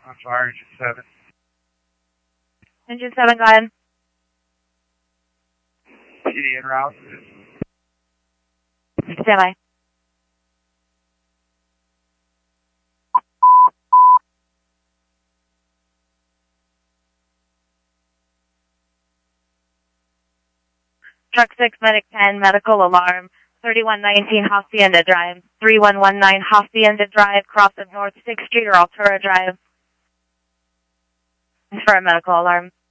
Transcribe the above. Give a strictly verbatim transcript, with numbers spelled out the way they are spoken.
On fire, engine seven. Engine seven, go ahead. P D en route. Stand by. Truck six, Medic ten, medical alarm, thirty-one nineteen Hacienda Drive, three one one nine Hacienda Drive, cross of North sixth Street or Altura Drive. For a medical alarm.